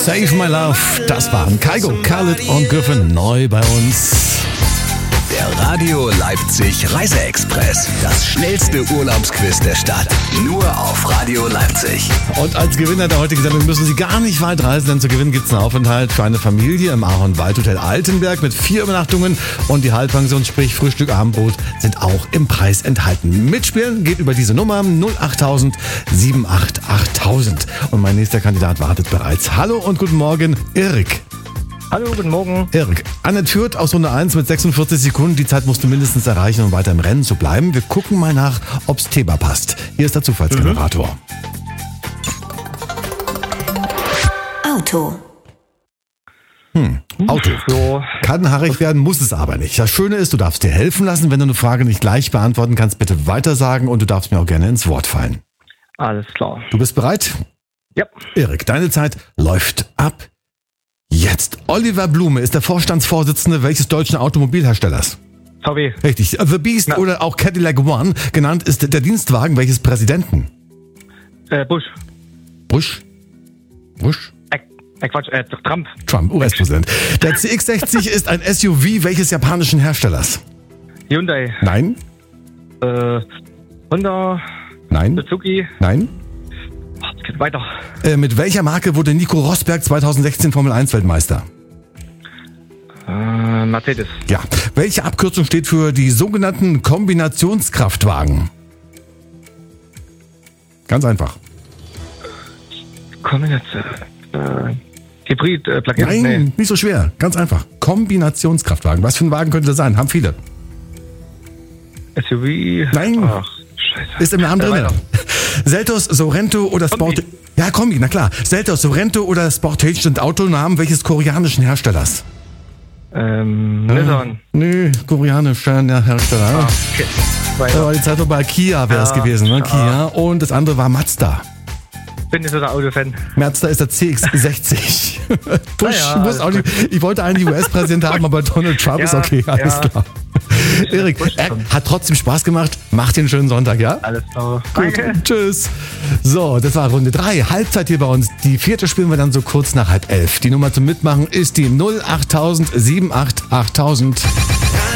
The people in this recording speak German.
Save My Love. Das waren Kygo, Khaled und Griffin neu bei uns. Der Radio Leipzig Reiseexpress. Das schnellste Urlaubsquiz der Stadt. Nur auf Radio Leipzig. Und als Gewinner der heutigen Sendung müssen Sie gar nicht weit reisen, denn zu gewinnen gibt es einen Aufenthalt für eine Familie im Ahorn-Waldhotel Altenberg mit 4 Übernachtungen und die Halbpension, sprich Frühstück, Abendbrot, sind auch im Preis enthalten. Mitspielen geht über diese Nummer 08000 788 und mein nächster Kandidat wartet bereits. Hallo und guten Morgen, Erik. Hallo, guten Morgen. Erik, Annette führt aus Runde 1 mit 46 Sekunden. Die Zeit musst du mindestens erreichen, um weiter im Rennen zu bleiben. Wir gucken mal nach, ob's Thema passt. Hier ist der Zufallsgenerator. Auto. Auto. So, Kann haarig werden, muss es aber nicht. Das Schöne ist, du darfst dir helfen lassen. Wenn du eine Frage nicht gleich beantworten kannst, bitte weitersagen und du darfst mir auch gerne ins Wort fallen. alles klar. Du bist bereit? Ja. Erik, deine Zeit läuft ab jetzt. Oliver Blume ist der Vorstandsvorsitzende welches deutschen Automobilherstellers? VW. Richtig. The Beast Ja. oder auch Cadillac One genannt ist der Dienstwagen welches Präsidenten? Bush. Bush? Quatsch, Trump. Trump, US-Präsident. Der CX-60 ist ein SUV welches japanischen Herstellers? Hyundai. Nein? Honda. Nein? Suzuki. Nein? Es geht weiter. Mit welcher Marke wurde Nico Rosberg 2016 Formel-1-Weltmeister? Mercedes. Ja. Welche Abkürzung steht für die sogenannten Kombinationskraftwagen? Ganz einfach. Kombination. Hybrid, Plug-in. Nein, nicht so schwer. Ganz einfach. Kombinationskraftwagen. Was für ein Wagen könnte das sein? Haben viele. SUV. Nein. Ach, scheiße. Ist im Namen drin. weiter. Seltos, Sorento oder Sport... Kombi. Ja, Kombi, na klar. Seltos, Sorento oder Sportage sind Autonamen welches koreanischen Herstellers? Nissan. Nö, koreanischer Hersteller. Okay. Da Weiter. war die Zeit vorbei. Kia wäre es Ja. gewesen, ne? Ja. Kia. Und das andere war Mazda. Bin nicht so der Autofan. Mazda ist der CX-60. Bush, Ja, muss auch nicht, ich wollte eigentlich US-Präsident haben, aber Donald Trump ist okay, alles ja. klar. Erik, hat trotzdem Spaß gemacht. Macht dir einen schönen Sonntag, ja? Alles klar. Gut, Danke. tschüss. So, das war Runde 3. Halbzeit hier bei uns. Die 4. spielen wir dann so kurz nach 10:30. Die Nummer zum Mitmachen ist die 08000 788 8000.